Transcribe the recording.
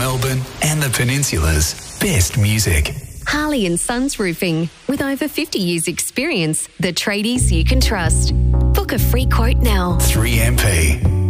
Melbourne and the Peninsula's best music. Harley and Sons Roofing. With over 50 years' experience, the tradies you can trust. Book a free quote now. 3MP.